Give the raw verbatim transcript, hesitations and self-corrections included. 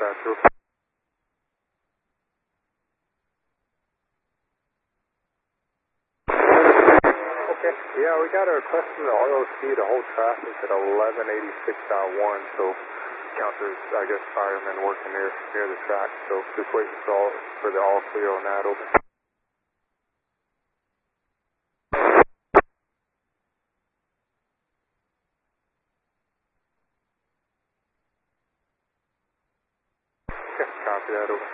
dispatch, over. Okay, yeah, we got a request from the R O C to hold traffic at eleven eighty-six point one, so count there's, I guess, firemen working near near the track, so just waiting for, all, for the all clear on that, over. Okay, copy that, over.